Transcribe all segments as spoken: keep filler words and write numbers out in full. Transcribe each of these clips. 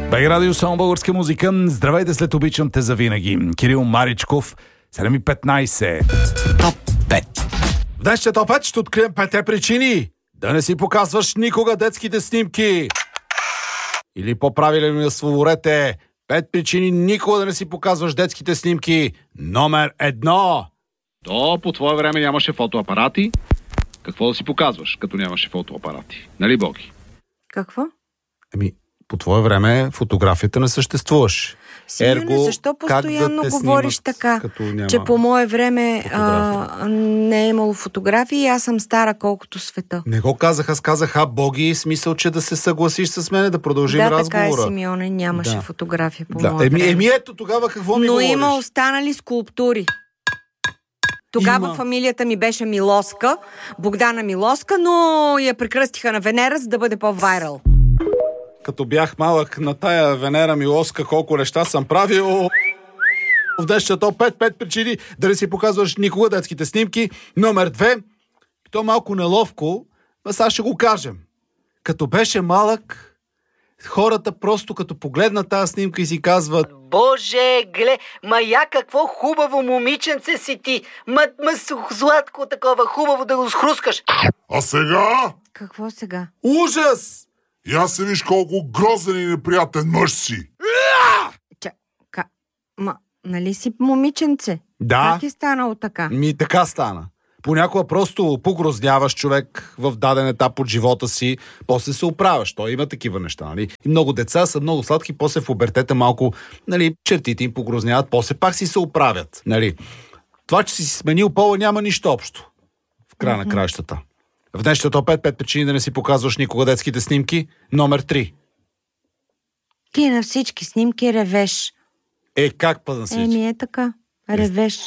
Бег радио, само българска музика. Здравейте, след обичам те завинаги. Кирил Маричков, седем и петнайсет. Топ пет. В днешния топ пет ще открием петте причини да не си показваш никога детските снимки. Или по-правилно я словорете: пет причини никога да не си показваш детските снимки. Номер едно. То по твое време нямаше фотоапарати. Какво да си показваш, като нямаше фотоапарати? Нали, Боги? Какво? Ами, по твое време фотографията не съществуваш. Сигурно, защо постоянно да говориш така, че по мое време а, не е имало фотографии и аз съм стара колкото света? Не го казах, аз казах, а Боги, смисъл, че да се съгласиш с мене, да продължим да, разговора. Да, така е, Симеоне, нямаше да. фотография по да. мое еми, време. Еми ето тогава какво ми Но говориш? има останали скулптури. Тогава Има. Фамилията ми беше Милоска, Богдана Милоска, но я прекръстиха на Венера, за да бъде по-вайрал. Като бях малък, на тая Венера Милоска колко неща съм правил. В днешния топ пет, пет причини да не си показваш никога детските снимки. Номер две. То малко неловко, но сега ще го кажем. Като беше малък, хората просто като погледнат тази снимка и си казват: Боже, гле, ма я какво хубаво момиченце си ти. Ма, ма златко такова, хубаво да го схрускаш. А сега? Какво сега? Ужас! И аз се виж колко грозен и неприятен мъж си. Ча, ка, ма, нали си момиченце? Да. Как е станало така? Ми така стана. Понякога просто погрозняваш човек в даден етап от живота си, после се оправяш. Той има такива неща, нали? И много деца са много сладки, после в пубертета малко, нали, чертите им погрозняват, после пак си се оправят, нали? Това, че си сменил пола, няма нищо общо в края mm-hmm. на краищата. В днешния топ пет, пет причини да не си показваш никога детските снимки. Номер три. Ти на всички снимки ревеш. Е, как па на всички? Еми е така. Ревеш.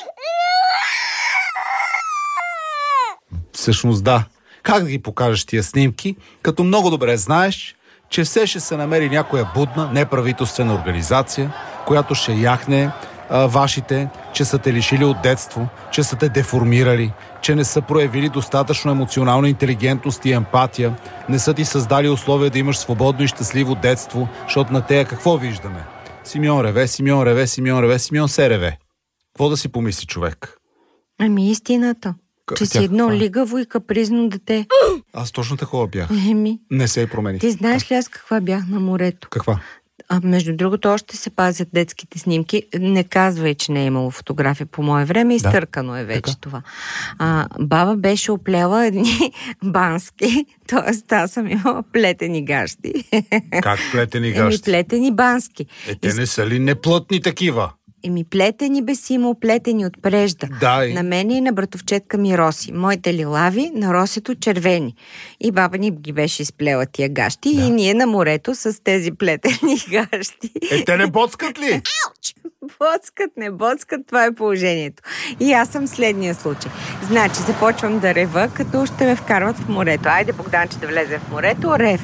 Всъщност да. Как да ги покажеш тия снимки, като много добре знаеш, че все ще се намери някоя будна, неправителствена организация, която ще яхне а, вашите, че са те лишили от детство, че са те деформирали, че не са проявили достатъчно емоционална интелигентност и емпатия, не са ти създали условия да имаш свободно и щастливо детство, защото на тея какво виждаме? Симеон реве, Симеон реве, Симеон реве, Симеон се реве. Какво да си помисли човек? Ами истината. Че си едно лигаво и капризно дете. Аз точно такова бях. Еми. Не се и промени. Ти знаеш ли аз каква бях на морето? Каква? А между другото, още се пазят детските снимки. Не казвай, че не е имало фотография по мое време. Изтъркано е вече така. Това. А, баба беше оплела едни бански, т.е. аз съм имала плетени гащи. Как плетени гащи? Еми плетени бански. Е, те не са ли неплътни такива? Еми плетени бе си имал, плетени от прежда. Да, и... На мене и на братовчетка ми Роси. Моите лилави, на Росито червени. И баба ни ги беше изплела тия гащи да. И ние на морето с тези плетени гащи. Е, те не боцкат ли? Ауч! Боцкат, не боцкат, това е положението. И аз съм следния случай. Значи, започвам да рева, като ще ме вкарват в морето. Айде, Богданче, да влезе в морето, рев.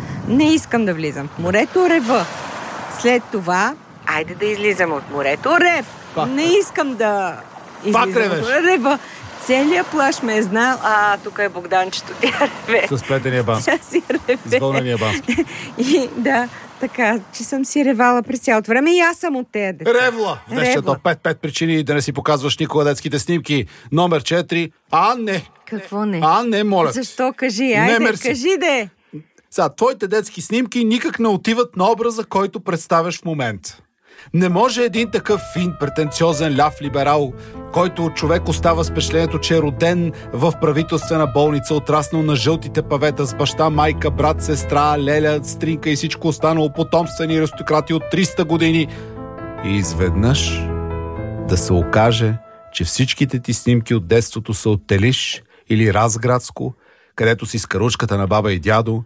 Не искам да влизам в морето, рева. След това айде да излизам от морето. Рев! Пак. Не искам да излизам. Пак ревеш? Рева. Целият плаж ме е знал. А, тук е Богданчето. Тя реве. С плетения бански. Тя си реве. С вълнения бански. И да, така, че съм си ревала през цялото време и аз съм от тея деца. Ревла! В днешния топ пет, пет причини да не си показваш никога детските снимки. Номер четири. А, не. Какво не? А, не, моля. Защо? Кажи, айде, не, кажи де. Сега, твоите детски снимки никак не отиват на образа, който представяш в момента. Не може един такъв фин, претенциозен ляв либерал, който човек остава с впечатлението, че е роден в правителствена болница, отраснал на жълтите павета с баща, майка, брат, сестра, леля, стринка и всичко останало, потомствени аристократи от триста години. И изведнъж да се окаже, че всичките ти снимки от детството са от Телиш или Разградско, където си с каручката на баба и дядо,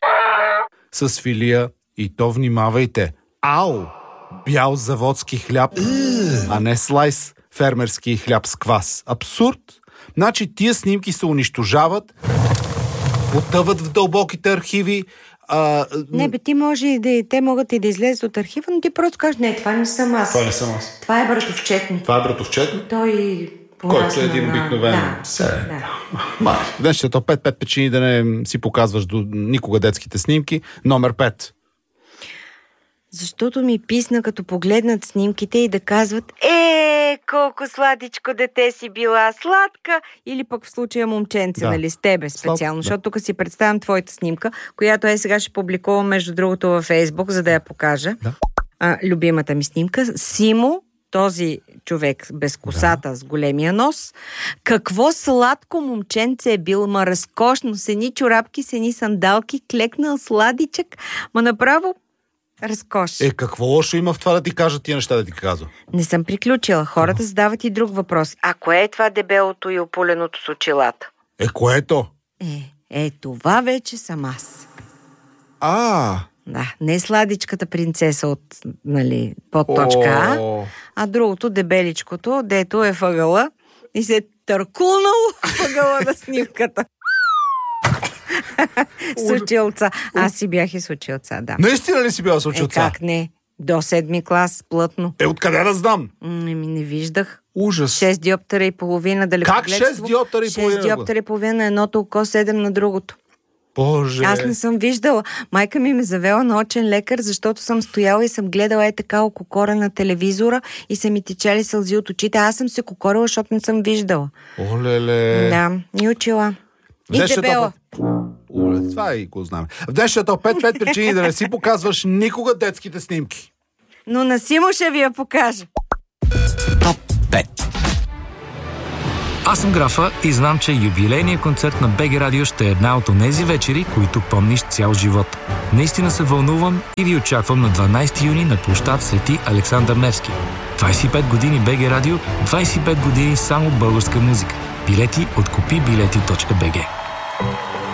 с филия, и то внимавайте, ау! Бял заводски хляб, а не слайс фермерски хляб с квас. Абсурд! Значи тия снимки се унищожават, потъват в дълбоките архиви. А... Не бе, ти може и да, те могат и да излезат от архива, но ти просто кажеш, не, това не съм аз. Това не съм аз. Това е братовчет ми. Това е братовчет ми? Той... Който е един обикновен. Да, Се, да. Днес ще е то пет, пет причини да не си показваш до никога детските снимки. Номер пет. Защото ми писна, като погледнат снимките и да казват: е, колко сладичко дете си била, сладка. Или пък в случая момченце, да. Нали, с тебе специално. Слад... Защото тук си представям твоята снимка, която е сега ще публикувам между другото във Фейсбук, за да я покажа. Да. А, любимата ми снимка. Симо, този човек без косата, да. С големия нос. Какво сладко момченце е бил, ма разкошно, с едни чорапки, с едни сандалки, клекнал сладичък, ма направо разкош. Е, какво лошо има в това да ти кажат тия неща да ти казва? Не съм приключила. Хората задават и друг въпрос. А кое е това дебелото и опуленото с очилата? Е, което? Е, е, това вече съм аз. А, Да, не сладичката принцеса от, нали, под точка А, а другото, дебеличкото, дето е въгъла и се е търкулнало въгъла на снимката. С очилца. Аз си бях и с очилца, да. Наистина ли си била с очилца? Е, как не? До седми клас, плътно. Е, откъде да знам? Не ми не виждах. Ужас. шест диоптера и половина далекогледство. Как шест диоптера и половина? шест диоптера и половина на едното око, седем на другото. Боже. Аз не съм виждала. Майка ми ме завела на очен лекар, защото съм стояла и съм гледала е така ококора на телевизора и са ми течали сълзи от очите. Аз съм се кокорила, защото не съм виждала. Олеле. Да, и очила. И дебела. Оле, това и го знаме. В днешния топ пет пет причини да не си показваш никога детските снимки. Но на Симо ще ви я покажа. Топ пет. Аз съм Графа и знам, че юбилейният концерт на БГ Радио ще е една от онези вечери, които помниш цял живот. Наистина се вълнувам и ви очаквам на дванайсети юни на площад Свети Александър Невски. двайсет и пет години БГ Радио, двайсет и пет години само българска музика. Билети от купи билети точка би джи.